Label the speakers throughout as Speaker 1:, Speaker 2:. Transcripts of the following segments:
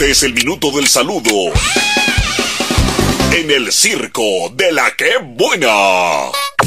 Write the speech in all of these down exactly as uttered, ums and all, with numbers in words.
Speaker 1: Este es el minuto del saludo en el circo de la que buena.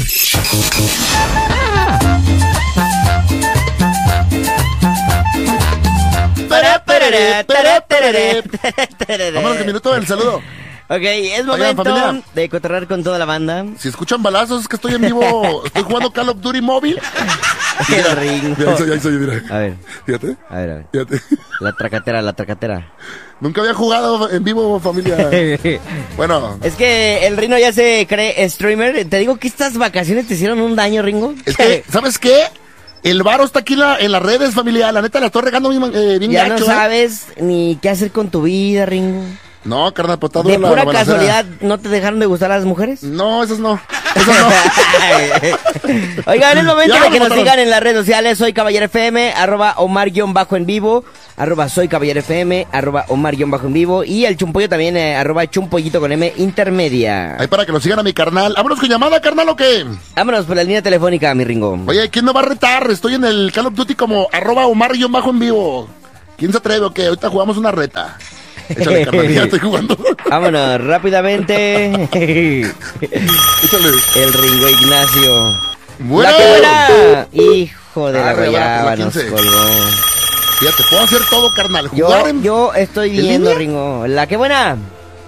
Speaker 2: Vamos al minuto del saludo.
Speaker 3: Ok, es momento Oigan, de cotorrear con toda la banda.
Speaker 2: Si escuchan balazos, es que estoy en vivo. Estoy jugando Call of Duty móvil.
Speaker 3: Mira, el Ringo.
Speaker 2: Mira, ahí soy, ahí soy, mira.
Speaker 3: A ver.
Speaker 2: Fíjate.
Speaker 3: A ver, a ver.
Speaker 2: Fíjate.
Speaker 3: La tracatera, la tracatera.
Speaker 2: Nunca había jugado en vivo, familia. Bueno.
Speaker 3: Es que el Ringo ya se cree streamer. Te digo que estas vacaciones te hicieron un daño, Ringo.
Speaker 2: Es que, ¿sabes qué? El varo está aquí en, la, en las redes, familia. La neta la estoy regando bien, eh, bien
Speaker 3: Ya
Speaker 2: gacho,
Speaker 3: no sabes eh. ni qué hacer con tu vida, Ringo.
Speaker 2: No, carnal, pues está
Speaker 3: ¿De
Speaker 2: dura
Speaker 3: pura
Speaker 2: la
Speaker 3: casualidad no te dejaron de gustar las mujeres?
Speaker 2: No, esas no. Esas
Speaker 3: no. Oigan, es momento ya, de que nos mataron. Sigan en las redes sociales. Soy Caballero F M, arroba Omar-en vivo, arroba Soy Caballero F M, arroba Omar-en vivo. Y el Chumpollo también, eh, arroba Chumpollito con M intermedia.
Speaker 2: Ahí para que lo sigan a mi carnal. ¿Vámonos con llamada, carnal, o qué?
Speaker 3: Vámonos por la línea telefónica, mi Ringo.
Speaker 2: Oye, ¿quién me va a retar? Estoy en el Call of Duty como arroba Omar-en vivo. ¿Quién se atreve o qué? Ahorita jugamos una reta. Échale, carnal, ya estoy jugando.
Speaker 3: Vámonos, rápidamente.
Speaker 2: Échale.
Speaker 3: El Ringo Ignacio.
Speaker 2: Bueno.
Speaker 3: ¡La que buena! Hijo de
Speaker 2: ah,
Speaker 3: la guayaba, nos
Speaker 2: quince.
Speaker 3: colgó.
Speaker 2: Fíjate, puedo hacer todo, carnal.
Speaker 3: Jugar yo, en... yo estoy viendo, Ringo. ¡La que buena!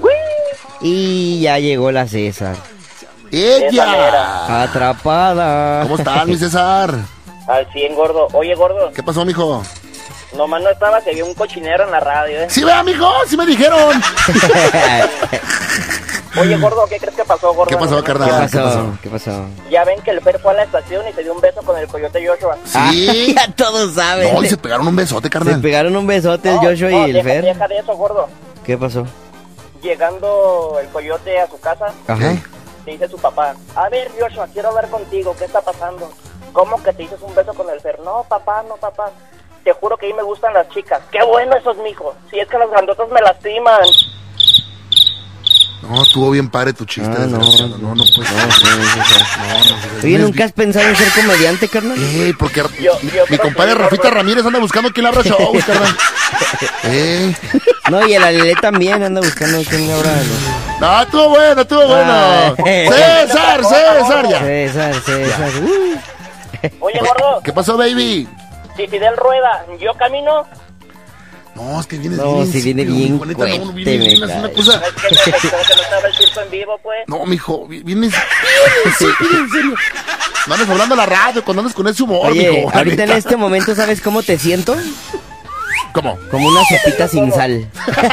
Speaker 3: Y ya llegó la César.
Speaker 2: ¡Ella!
Speaker 3: Atrapada.
Speaker 2: ¿Cómo estás, mi César?
Speaker 4: Al cien, gordo. Oye, gordo.
Speaker 2: ¿Qué pasó, mijo?
Speaker 4: Nomás no estaba, se vio un cochinero en la radio, ¿eh?
Speaker 2: Sí, vea, mijo, sí me dijeron.
Speaker 4: Oye, gordo, ¿qué crees que pasó, gordo?
Speaker 2: ¿Qué pasó, carnal?
Speaker 3: ¿Qué pasó? ¿Qué pasó? ¿Qué pasó?
Speaker 4: Ya ven que el Fer fue a la estación y se dio un beso con el coyote Joshua.
Speaker 2: Sí.
Speaker 3: Ah, ya todos saben.
Speaker 2: No, y se pegaron un besote, carnal.
Speaker 3: Se pegaron un besote
Speaker 4: no,
Speaker 3: el Joshua
Speaker 4: no,
Speaker 3: y el
Speaker 4: deja,
Speaker 3: Fer.
Speaker 4: Deja de eso, gordo.
Speaker 3: ¿Qué pasó?
Speaker 4: Llegando el coyote a su casa,
Speaker 3: Ajá.
Speaker 4: le dice su papá, a ver, Joshua, quiero hablar contigo, ¿qué está pasando? ¿Cómo que te dices un beso con el Fer? No, papá, no, papá. Te juro que a mí me gustan las chicas. ¡Qué bueno esos, mijo! Si es que las grandotas me lastiman.
Speaker 2: No, estuvo bien padre tu chiste.
Speaker 3: Ah, no,
Speaker 2: no, no, no, pues.
Speaker 3: No, sí, sí, sí. no, no, Oye, ¿nunca has pensado en ser comediante, carnal?
Speaker 2: Eh, porque
Speaker 4: yo, yo
Speaker 2: mi compadre
Speaker 4: que
Speaker 2: Rafita Ramírez anda buscando quién le abra shows, carnal. Eh.
Speaker 3: No, y el Alele también anda buscando quién le abra. No,
Speaker 2: no estuvo bueno, estuvo bueno.
Speaker 3: Ah,
Speaker 2: César, César, ya.
Speaker 3: César, César.
Speaker 2: Ya.
Speaker 3: Uh.
Speaker 4: Oye, gordo.
Speaker 2: ¿Qué pasó, baby?
Speaker 4: Si Fidel rueda, yo camino.
Speaker 2: No, es que vienes
Speaker 3: no,
Speaker 2: bien.
Speaker 3: si viene bien,
Speaker 2: bonita,
Speaker 3: cuente,
Speaker 2: no, viene bien, es una cosa.
Speaker 4: Es que no, que no estaba el circo en vivo, pues.
Speaker 2: No, mijo, vienes. Sí, en serio. No andes hablando a la radio cuando andes con ese humor,
Speaker 3: Oye,
Speaker 2: mijo.
Speaker 3: ahorita en este momento, ¿sabes cómo te siento?
Speaker 2: ¿Cómo?
Speaker 3: Como una sopita sin sal.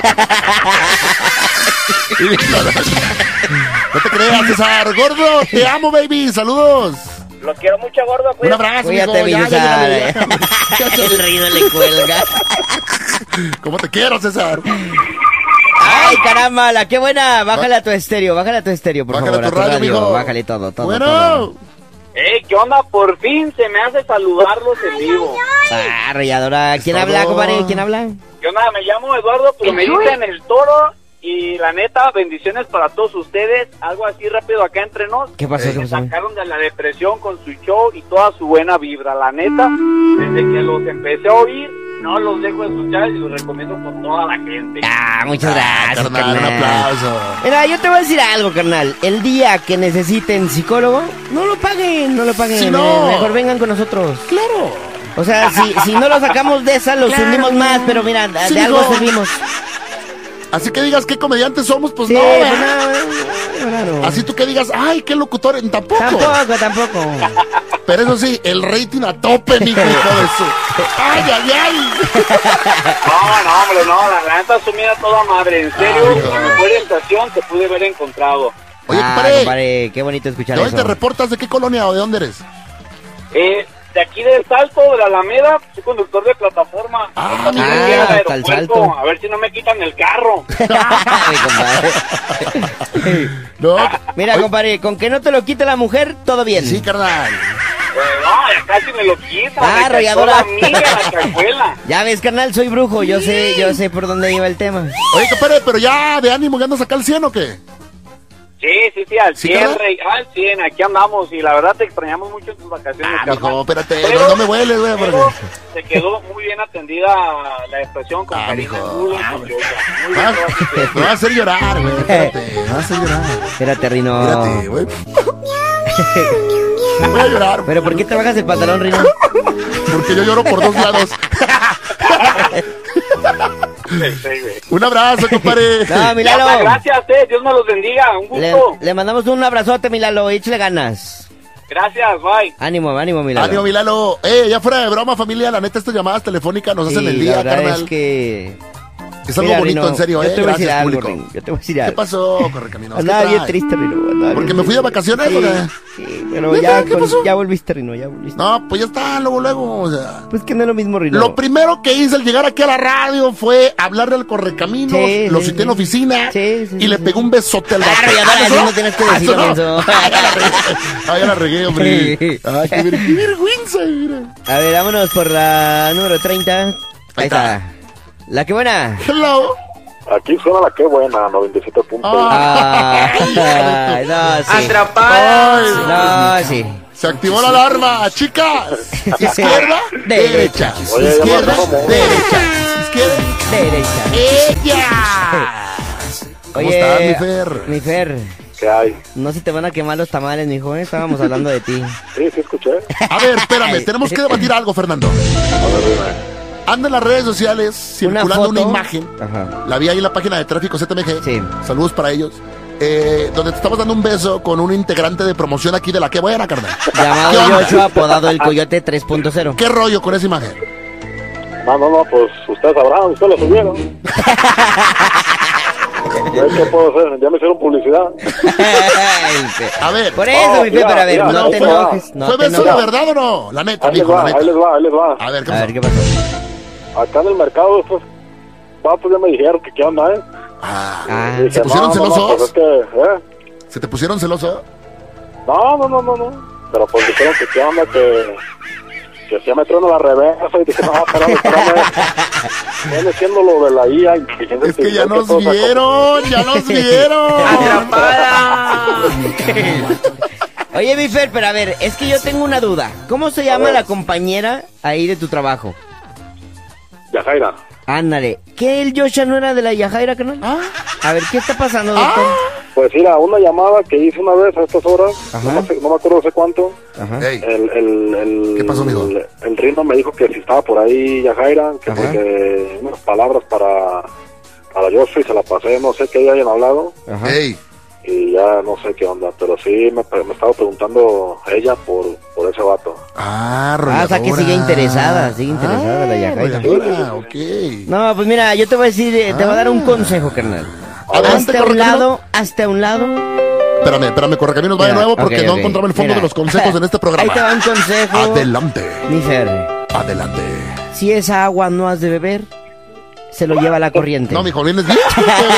Speaker 2: No te creas, César. Gordo, te amo, baby. Saludos.
Speaker 4: Los quiero mucho, gordo.
Speaker 2: Un abrazo,
Speaker 3: cuídate,
Speaker 2: mijo. Ya,
Speaker 3: César.
Speaker 2: ya, ya, ya.
Speaker 3: El ruido le cuelga.
Speaker 2: ¿Cómo te quiero, César?
Speaker 3: Ay, caramba, la qué buena. Bájale a tu estéreo, bájale a tu estéreo, por
Speaker 2: Bájale
Speaker 3: favor.
Speaker 2: a tu radio, mijo.
Speaker 3: Bájale todo, todo.
Speaker 2: Bueno.
Speaker 3: Todo.
Speaker 4: Eh, ¿qué onda? Por fin se me hace saludarlos en vivo.
Speaker 3: Ah, rayadora. ¿Quién
Speaker 2: Es
Speaker 3: habla,
Speaker 2: todo.
Speaker 3: compadre? ¿Quién habla?
Speaker 4: ¿Qué onda? Me llamo Eduardo, pero me dicen el Toro. Y la neta, bendiciones para todos ustedes. Algo así rápido acá entre nos.
Speaker 3: ¿Qué pasó? ¿Qué
Speaker 4: Me
Speaker 3: pasó?
Speaker 4: sacaron de la depresión con su show y toda su buena vibra. La neta, desde que los empecé a oír, no los dejo de escuchar y los recomiendo con toda la gente.
Speaker 3: Ah, muchas gracias,
Speaker 2: carnal,
Speaker 3: carnal.
Speaker 2: un aplauso.
Speaker 3: Mira, yo te voy a decir algo, carnal. El día que necesiten psicólogo, no lo paguen, no lo paguen.
Speaker 2: Sí, no.
Speaker 3: Mejor vengan con nosotros.
Speaker 2: Claro.
Speaker 3: O sea, si, si no lo sacamos de esa, los
Speaker 2: Claro.
Speaker 3: hundimos más, pero mira,
Speaker 2: Sí,
Speaker 3: de algo
Speaker 2: mijo.
Speaker 3: servimos.
Speaker 2: Así que digas qué comediantes somos, pues
Speaker 3: Sí,
Speaker 2: no,
Speaker 3: pues
Speaker 2: ¿verdad?
Speaker 3: no, no, no.
Speaker 2: Así tú que digas, ay, qué locutor, tampoco.
Speaker 3: Tampoco, tampoco.
Speaker 2: Pero eso sí, el rating a tope, mijo, hijo de eso. Ay, ay, ay.
Speaker 4: No, no, hombre, no, la, la neta sumida toda madre. En serio,
Speaker 2: Ay,
Speaker 4: la mejor estación que pude haber encontrado.
Speaker 2: Oye,
Speaker 3: ah,
Speaker 2: compadre,
Speaker 3: compadre, qué bonito escuchar
Speaker 2: ¿de dónde
Speaker 3: eso.
Speaker 2: te reportas? ¿De qué colonia o de dónde eres?
Speaker 4: Eh, de aquí del Salto, de la Alameda, soy conductor de plataforma.
Speaker 2: Ah,
Speaker 4: Esta
Speaker 3: mira.
Speaker 4: noche voy al
Speaker 3: Ah, hasta el
Speaker 4: aeropuerto,
Speaker 3: Salto.
Speaker 4: a ver si no me quitan el carro.
Speaker 3: Mi compadre.
Speaker 2: No.
Speaker 3: Mira,
Speaker 2: Oye,
Speaker 3: compadre, con que no te lo quite la mujer, todo bien.
Speaker 2: sí, carnal.
Speaker 4: Pues no, ya casi me lo quita.
Speaker 3: Ah,
Speaker 4: me cachó
Speaker 3: arrolladora.
Speaker 4: la amiga, la cajuela.
Speaker 3: Ya ves, carnal, soy brujo, yo sé, yo sé por dónde iba el tema.
Speaker 2: Oye, compadre, pero ya de ánimo, ¿ya andas acá al cien o qué?
Speaker 5: Sí, sí, sí, al
Speaker 2: ¿Sí,
Speaker 5: cien,
Speaker 2: carnal?
Speaker 5: Rey, al cien, aquí andamos y la verdad te extrañamos mucho en tus vacaciones,
Speaker 2: Ah,
Speaker 5: carnal.
Speaker 2: mijo, espérate,
Speaker 5: Pero-
Speaker 2: no, no me vueles, güey.
Speaker 5: pero
Speaker 2: porque-
Speaker 5: te quedó muy bien atendida la expresión con
Speaker 2: Ah,
Speaker 5: Karina
Speaker 2: mijo.
Speaker 5: Angulo,
Speaker 2: Ah,
Speaker 5: con
Speaker 2: güey.
Speaker 5: Yoya. Muy
Speaker 2: Me
Speaker 5: bien,
Speaker 2: vas-
Speaker 5: gracias.
Speaker 2: me vas a hacer llorar, güey. Espérate, me vas a hacer llorar.
Speaker 3: Espérate, Rino.
Speaker 2: Espérate, güey. Voy a llorar.
Speaker 3: ¿Pero por qué te bajas el pantalón, Rino?
Speaker 2: Porque yo lloro por dos lados.
Speaker 5: Sí, sí, güey.
Speaker 2: Un abrazo, compadre.
Speaker 3: No, mi
Speaker 5: Ya,
Speaker 3: Lalo.
Speaker 5: gracias, eh, Dios me los bendiga, un
Speaker 3: Le,
Speaker 5: gusto.
Speaker 3: le mandamos un abrazote, mi Lalo. Échale ganas.
Speaker 5: Gracias, bye.
Speaker 3: Ánimo, ánimo, mi Lalo.
Speaker 2: Ánimo, Milalo. Eh, ya fuera de broma, familia, la neta, estas llamadas telefónicas nos
Speaker 3: Sí,
Speaker 2: hacen el
Speaker 3: la
Speaker 2: día,
Speaker 3: verdad
Speaker 2: carnal.
Speaker 3: es que...
Speaker 2: Es algo
Speaker 3: Mira,
Speaker 2: bonito,
Speaker 3: Rino,
Speaker 2: en serio,
Speaker 3: yo
Speaker 2: eh.
Speaker 3: te voy a decir
Speaker 2: Gracias,
Speaker 3: algo,
Speaker 2: público.
Speaker 3: Rino, yo te voy a decir
Speaker 2: ¿Qué
Speaker 3: algo.
Speaker 2: pasó, Correcaminos? ¿Qué
Speaker 3: Andaba bien
Speaker 2: traes?
Speaker 3: triste, Rino. andaba
Speaker 2: ¿Porque
Speaker 3: bien
Speaker 2: me fui de
Speaker 3: triste.
Speaker 2: vacaciones,
Speaker 3: Sí,
Speaker 2: o qué?
Speaker 3: sí, pero
Speaker 2: ¿Neta?
Speaker 3: ya,
Speaker 2: ¿Qué
Speaker 3: con-
Speaker 2: pasó?
Speaker 3: ya volviste, Rino, ya volviste.
Speaker 2: No, pues ya está, luego, luego, o sea.
Speaker 3: Pues que no es lo mismo, Rino.
Speaker 2: Lo primero que hice al llegar aquí a la radio fue hablarle al Correcaminos,
Speaker 3: Sí,
Speaker 2: lo
Speaker 3: sí,
Speaker 2: cité
Speaker 3: sí.
Speaker 2: en oficina
Speaker 3: Sí, sí,
Speaker 2: y
Speaker 3: sí,
Speaker 2: le
Speaker 3: sí.
Speaker 2: pegó un besote al
Speaker 3: Ah,
Speaker 2: vato.
Speaker 3: ya no,
Speaker 2: ¿Ah,
Speaker 3: así
Speaker 2: eso
Speaker 3: no tienes que
Speaker 2: Ah,
Speaker 3: decirlo,
Speaker 2: eso
Speaker 3: menso.
Speaker 2: Ah, ya la regué, ah, ya la regué, hombre.
Speaker 3: Sí.
Speaker 2: Ay, qué, ver- qué vergüenza, mira.
Speaker 3: A ver, vámonos por la número treinta. Ahí,
Speaker 2: Ahí
Speaker 3: está.
Speaker 2: está.
Speaker 3: La que buena.
Speaker 2: Hello.
Speaker 6: Aquí suena la que buena, noventa y siete punto uno.
Speaker 2: Ah.
Speaker 3: Ay, no, sí.
Speaker 2: Ay,
Speaker 3: No, sí.
Speaker 2: se activó la alarma, chicas. Izquierda, derecha.
Speaker 6: Oye, ya
Speaker 2: Izquierda,
Speaker 6: no sé cómo.
Speaker 2: derecha. Izquierda,
Speaker 3: Derecha.
Speaker 2: ella. ¿Cómo
Speaker 3: Oye,
Speaker 2: estás, mi Fer?
Speaker 3: Mi Fer,
Speaker 6: ¿Qué hay?
Speaker 3: no se te van a quemar los tamales, mijo, ¿eh? Estábamos hablando de ti.
Speaker 6: Sí, sí escuché.
Speaker 2: A ver, espérame, tenemos que debatir algo, Fernando.
Speaker 6: A ver, dime.
Speaker 2: Anda en las redes sociales circulando una,
Speaker 3: foto.
Speaker 2: imagen.
Speaker 3: Ajá.
Speaker 2: La vi ahí en la página de Tráfico Z M G.
Speaker 3: Sí.
Speaker 2: Saludos para ellos. Eh, donde te estabas dando un beso con un integrante de promoción aquí de la que buena, carnal. ¿Qué
Speaker 3: Llamado
Speaker 2: onda?
Speaker 3: Joshua, apodado el Coyote tres punto cero.
Speaker 2: ¿Qué rollo con esa imagen?
Speaker 6: No, no, no, pues ustedes sabrán, ustedes lo subieron. ¿Qué puedo hacer? Ya me hicieron publicidad.
Speaker 2: A ver,
Speaker 3: Por eso, mi Fer,
Speaker 6: mira,
Speaker 3: pero a ver,
Speaker 6: mira,
Speaker 3: no
Speaker 6: no,
Speaker 3: te
Speaker 6: mira.
Speaker 3: enojes. No
Speaker 2: ¿fue
Speaker 3: te
Speaker 2: beso de
Speaker 3: enojes.
Speaker 2: verdad o no? La neta,
Speaker 6: Ahí les
Speaker 2: mijo, la
Speaker 6: va,
Speaker 2: neta.
Speaker 6: ahí les va, ahí les va.
Speaker 2: A ver, ¿qué
Speaker 3: A
Speaker 2: pasó?
Speaker 3: ver, ¿qué pasó?
Speaker 6: Acá en el mercado estos vatos ya me dijeron que qué onda, ¿eh?
Speaker 2: Ah,
Speaker 3: Ah,
Speaker 6: Y dije,
Speaker 2: ¿se pusieron
Speaker 6: no, no, no,
Speaker 2: celosos?
Speaker 6: pues es que, ¿eh?
Speaker 2: ¿Se te pusieron celoso?
Speaker 6: No, no, no, no, no. Pero pues dijeron que qué onda, que... Que si ya me trueno la reversa y dije, no, espérame, espérame. Viene siendo lo de la I A, inteligencia
Speaker 2: Es que ya
Speaker 6: artificial,
Speaker 2: nos
Speaker 6: todo, o sea,
Speaker 2: vieron, ya nos vieron.
Speaker 3: Oye, mi Fer, pero a ver, es que yo tengo una duda. ¿Cómo se llama la compañera ahí de tu trabajo?
Speaker 6: Yajaira.
Speaker 3: Ándale. ¿Qué el Joshua no era de la Yajaira, carnal?
Speaker 2: Ah,
Speaker 3: A ver, ¿qué está pasando, doctor?
Speaker 6: Pues mira, una llamada que hice una vez a estas horas,
Speaker 3: Ajá.
Speaker 6: no, me, sé- no me acuerdo hace cuánto,
Speaker 3: Ajá.
Speaker 2: ey,
Speaker 6: el, el, el,
Speaker 2: ¿Qué pasó, amigo?
Speaker 6: El, el Rino me dijo que si estaba por ahí Yajaira, que
Speaker 3: Ajá.
Speaker 6: porque unas palabras para, para Joshua y se la pasé, no sé qué hayan hablado,
Speaker 3: Ajá.
Speaker 2: ey.
Speaker 6: y ya no sé qué onda, pero sí me, me estaba preguntando ella por, por ese vato.
Speaker 2: Ah,
Speaker 3: Ah, o sea que
Speaker 2: rolladora.
Speaker 3: sigue interesada, sigue interesada la Yajaira.
Speaker 2: rolladora, ok.
Speaker 3: No, pues mira, yo te voy a decir, eh, te voy a dar un consejo, carnal.
Speaker 2: Adelante,
Speaker 3: Hasta un
Speaker 2: Correcamino.
Speaker 3: lado, hasta un lado.
Speaker 2: Espérame, espérame, Correcaminos, va de
Speaker 3: Mira,
Speaker 2: nuevo porque
Speaker 3: ok,
Speaker 2: no
Speaker 3: ok.
Speaker 2: encontraba el fondo
Speaker 3: Mira.
Speaker 2: de los consejos en este programa.
Speaker 3: Ahí te va un consejo.
Speaker 2: Adelante,
Speaker 3: Mi Fer,
Speaker 2: adelante.
Speaker 3: si esa agua no has de beber, se lo lleva la corriente.
Speaker 2: No, mijo, vienes bien.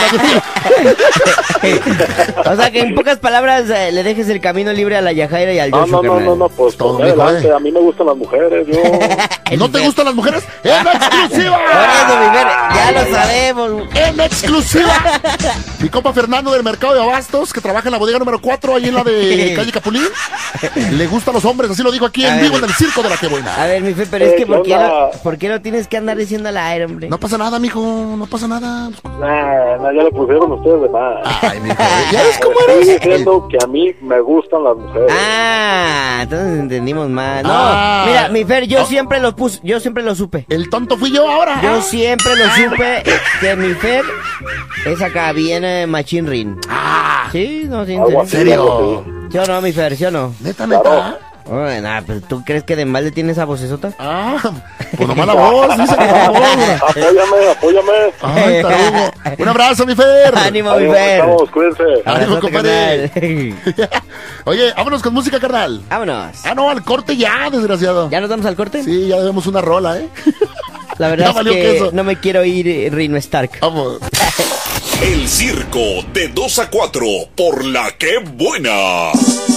Speaker 3: O sea que en pocas palabras eh, le dejes el camino libre a la Yajaira y al
Speaker 6: No,
Speaker 3: Joshua,
Speaker 6: no, no,
Speaker 3: carnal.
Speaker 6: no, no, pues
Speaker 2: Todo,
Speaker 6: por
Speaker 2: mijo,
Speaker 6: adelante,
Speaker 2: eh.
Speaker 6: a mí me gustan las mujeres, yo...
Speaker 2: ¿No te gustan las mujeres? ¡En exclusiva!
Speaker 3: Por eso, mi Fer, ya lo sabemos.
Speaker 2: ¡En exclusiva! Mi compa Fernando del Mercado de Abastos, que trabaja en la bodega número cuatro, ahí en la de calle Capulín, le gustan los hombres, así lo dijo aquí
Speaker 3: A
Speaker 2: en
Speaker 3: ver.
Speaker 2: vivo en el circo de la que
Speaker 3: A
Speaker 2: buena.
Speaker 3: ver, mi Fer, pero es
Speaker 6: Eh,
Speaker 3: que
Speaker 6: ¿qué
Speaker 3: ¿por qué,
Speaker 6: onda?
Speaker 3: lo, ¿por qué lo tienes que andar diciendo al aire, hombre?
Speaker 2: No pasa nada, mijo, no pasa nada.
Speaker 6: Nah, nah, ya le pusieron ustedes de más.
Speaker 2: Ay, mijo, ya ves cómo
Speaker 6: Estoy
Speaker 2: eres.
Speaker 6: diciendo que a mí me gustan las mujeres.
Speaker 3: Ah, entonces entendimos mal. No,
Speaker 2: Ah.
Speaker 3: mira, mi Fer, yo
Speaker 2: Oh.
Speaker 3: siempre lo puse, yo siempre lo supe.
Speaker 2: El tonto fui yo ahora.
Speaker 3: Yo siempre lo supe que mi Fer es acá, viene Machine Ring.
Speaker 2: Ah,
Speaker 3: Sí, no, sí,
Speaker 6: Algo
Speaker 3: en
Speaker 6: así,
Speaker 3: serio.
Speaker 2: ¿serio?
Speaker 6: algo así.
Speaker 3: ¿Sí o no, mi Fer? ¿Sí o no?
Speaker 2: Neta, neta.
Speaker 3: Ay, nah, pues, ¿tú crees que de mal le tiene esa vocesota?
Speaker 2: Ah, pues nomás la voz, dice que la voz.
Speaker 6: Apóyame, apóyame.
Speaker 2: Ay, tarugo. Un abrazo, mi Fer.
Speaker 3: Ánimo, mi
Speaker 6: Ahí
Speaker 3: Fer.
Speaker 6: estamos, cuídense.
Speaker 2: Ánimo,
Speaker 3: Abrazote,
Speaker 2: compadre.
Speaker 3: carnal.
Speaker 2: Oye, vámonos con música, carnal.
Speaker 3: Vámonos.
Speaker 2: Ah, no, al corte ya, desgraciado.
Speaker 3: ¿Ya nos damos al corte?
Speaker 2: Sí, ya debemos una rola, ¿eh?
Speaker 3: La verdad
Speaker 2: Ya
Speaker 3: es
Speaker 2: valió
Speaker 3: que
Speaker 2: queso.
Speaker 3: no me quiero ir, eh, Rino Stark.
Speaker 2: Vamos.
Speaker 1: El circo de dos a cuatro por la que buena.